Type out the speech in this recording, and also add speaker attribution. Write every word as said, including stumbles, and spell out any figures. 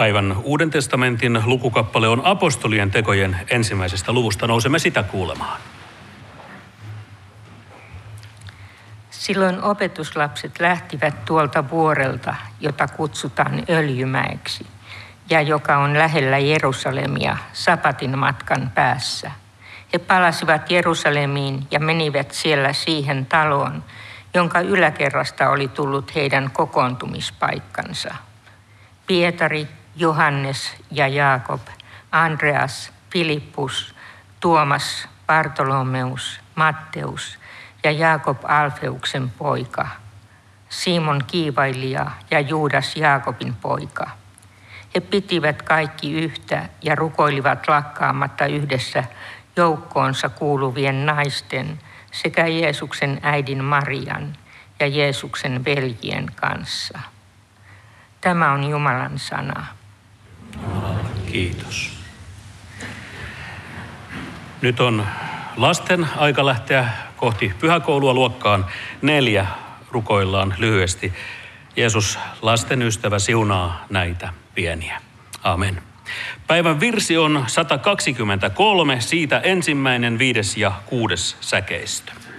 Speaker 1: Päivän Uuden testamentin lukukappale on apostolien tekojen ensimmäisestä luvusta. Nousemme sitä kuulemaan.
Speaker 2: Silloin opetuslapset lähtivät tuolta vuorelta, jota kutsutaan Öljymäeksi, ja joka on lähellä Jerusalemia sapatin matkan päässä. He palasivat Jerusalemiin ja menivät siellä siihen taloon, jonka yläkerrasta oli tullut heidän kokoontumispaikkansa. Pietari, Johannes ja Jaakob, Andreas, Filippus, Tuomas, Bartolomeus, Matteus ja Jaakob Alfeuksen poika, Simon kiivailija ja Juudas Jaakobin poika. He pitivät kaikki yhtä ja rukoilivat lakkaamatta yhdessä joukkoonsa kuuluvien naisten sekä Jeesuksen äidin Marian ja Jeesuksen veljien kanssa. Tämä on Jumalan sana.
Speaker 1: Kiitos. Nyt on lasten aika lähteä kohti pyhäkoulua luokkaan neljä. Rukoillaan lyhyesti. Jeesus, lasten ystävä, siunaa näitä pieniä. Amen. Päivän virsi on sata kaksikymmentäkolme, siitä ensimmäinen, viides ja kuudes säkeistö.